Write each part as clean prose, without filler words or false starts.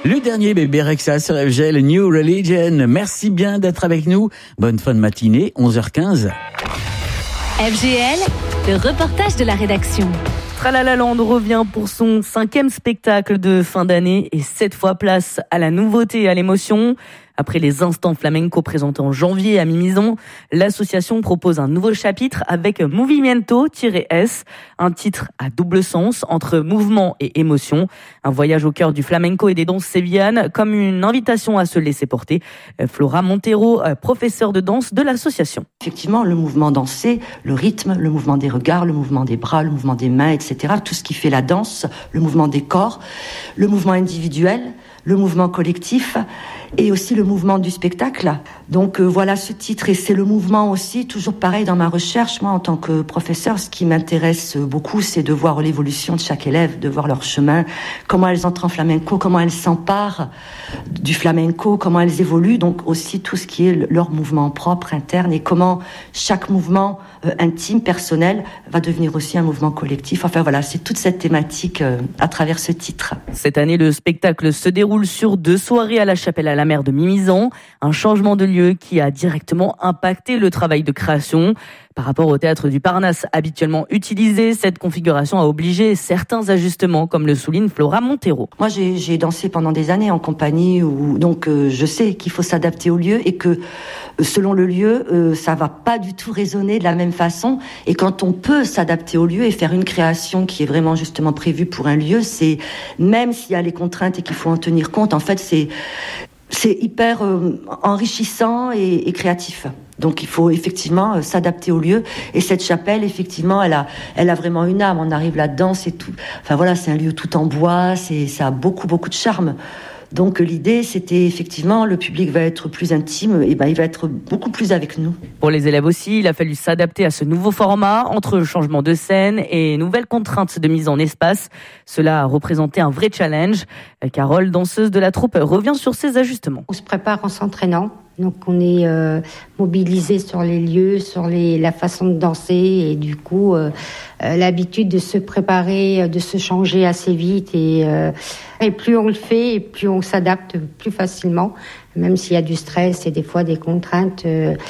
Le dernier bébé Rexha sur FGL, New Religion. Merci bien d'être avec nous. Bonne fin de matinée, 11h15. FGL, le reportage de la rédaction. Tralala-land revient pour son 5e spectacle de fin d'année et cette fois place à la nouveauté et à l'émotion. Après les instants flamenco présentés en janvier à Mimizan, l'association propose un nouveau chapitre avec Movimiento-S, un titre à double sens entre mouvement et émotion. Un voyage au cœur du flamenco et des danses sévillanes comme une invitation à se laisser porter. Flora Montero, professeure de danse de l'association. Effectivement, le mouvement dansé, le rythme, le mouvement des regards, le mouvement des bras, le mouvement des mains, etc. Tout ce qui fait la danse, le mouvement des corps, le mouvement individuel, le mouvement collectif et aussi le mouvement du spectacle. Donc voilà ce titre et c'est le mouvement aussi, toujours pareil dans ma recherche. Moi en tant que professeur, ce qui m'intéresse beaucoup, c'est de voir l'évolution de chaque élève, de voir leur chemin, comment elles entrent en flamenco, comment elles s'emparent du flamenco, comment elles évoluent, donc aussi tout ce qui est leur mouvement propre, interne et comment chaque mouvement intime, personnel, va devenir aussi un mouvement collectif. Enfin voilà, c'est toute cette thématique à travers ce titre. Cette année, le spectacle se déroule sur 2 soirées à la chapelle à la mer de Mimizan. Un changement de lieu qui a directement impacté le travail de création. Par rapport au théâtre du Parnasse habituellement utilisé, cette configuration a obligé certains ajustements, comme le souligne Flora Montero. Moi, j'ai dansé pendant des années en compagnie, donc je sais qu'il faut s'adapter au lieu et que selon le lieu, ça va pas du tout résonner de la même façon. Et quand on peut s'adapter au lieu et faire une création qui est vraiment justement prévue pour un lieu, c'est même s'il y a les contraintes et qu'il faut en tenir compte, en fait, c'est hyper enrichissant et créatif. Donc il faut effectivement s'adapter au lieu. Et cette chapelle, effectivement, elle a vraiment une âme. On arrive là-dedans, c'est tout. Enfin voilà, c'est un lieu tout en bois. Ça a beaucoup de charme. Donc l'idée, c'était effectivement, le public va être plus intime, et il va être beaucoup plus avec nous. Pour les élèves aussi, il a fallu s'adapter à ce nouveau format, entre changement de scène et nouvelles contraintes de mise en espace. Cela a représenté un vrai challenge. Carole, danseuse de la troupe, revient sur ces ajustements. On se prépare en s'entraînant. Donc on est mobilisé sur les lieux, sur la façon de danser et du coup l'habitude de se préparer, de se changer assez vite et plus on le fait et plus on s'adapte plus facilement, même s'il y a du stress et des fois des contraintes.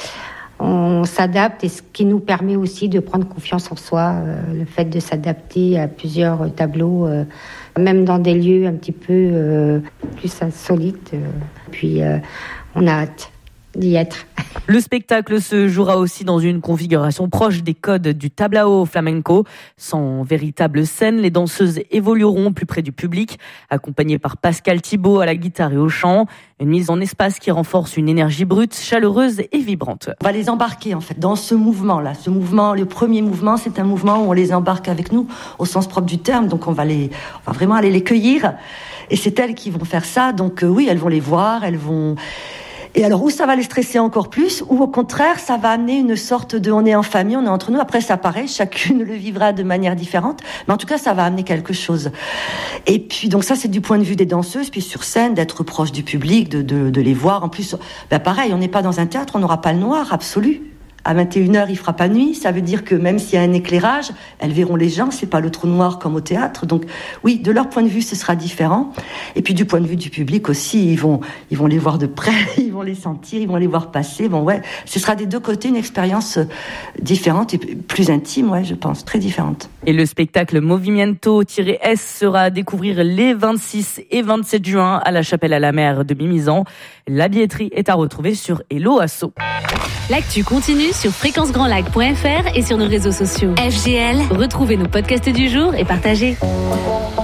On s'adapte et ce qui nous permet aussi de prendre confiance en soi, le fait de s'adapter à plusieurs tableaux, même dans des lieux un petit peu plus insolites. Puis on a hâte d'y être. Le spectacle se jouera aussi dans une configuration proche des codes du tablao flamenco. Sans véritable scène, les danseuses évolueront plus près du public, accompagnées par Pascal Thibault à la guitare et au chant. Une mise en espace qui renforce une énergie brute, chaleureuse et vibrante. On va les embarquer en fait dans ce mouvement-là. Ce mouvement, le premier mouvement, c'est un mouvement où on les embarque avec nous au sens propre du terme. Donc on va vraiment aller les cueillir. Et c'est elles qui vont faire ça. Donc oui, elles vont les voir, elles vont... Et alors, où ça va les stresser encore plus, ou au contraire, ça va amener une sorte de on est en famille, on est entre nous. Après, ça paraît, chacune le vivra de manière différente. Mais en tout cas, ça va amener quelque chose. Et puis, donc ça, c'est du point de vue des danseuses. Puis sur scène, d'être proche du public, de les voir. En plus, pareil, on n'est pas dans un théâtre, on n'aura pas le noir absolu. À 21h, il fera pas nuit. Ça veut dire que même s'il y a un éclairage, elles verront les gens. C'est pas le trou noir comme au théâtre. Donc, oui, de leur point de vue, ce sera différent. Et puis, du point de vue du public aussi, ils vont les voir de près, ils vont les sentir, ils vont les voir passer. Bon, ouais, ce sera des deux côtés une expérience différente et plus intime, ouais, je pense, très différente. Et le spectacle Movimiento-S sera à découvrir les 26 et 27 juin à la chapelle à la mer de Mimizan. La billetterie est à retrouver sur Hello Asso. L'actu continue sur fréquencegrandlac.fr et sur nos réseaux sociaux. FGL, retrouvez nos podcasts du jour et partagez.